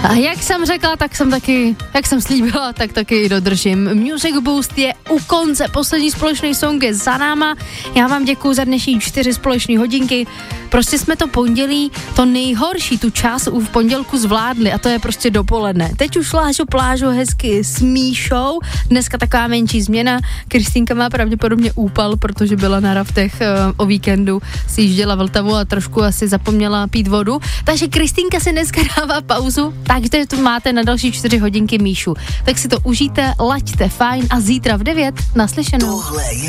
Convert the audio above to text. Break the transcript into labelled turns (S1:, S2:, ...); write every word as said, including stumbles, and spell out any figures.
S1: A jak jsem řekla, tak jsem taky, jak jsem slíbila, tak taky i dodržím. Music Boost je u konce, poslední společný song je za náma. Já vám děkuju za dnešní čtyři společné hodinky. Prostě jsme to pondělí, to nejhorší, tu část v pondělku zvládli a to je prostě dopoledne. Teď už Lážo Plážo hezky s Míšou, dneska taková menší změna. Kristýnka má pravděpodobně úpal, protože byla na raftech uh, o víkendu, si jížděla Vltavu a trošku asi zapomněla pít vodu. Takže Kristýnka si dneska dává pauzu, takže tu máte na další čtyři hodinky Míšu. Tak si to užijte, laďte fajn a zítra v devět naslyšenou.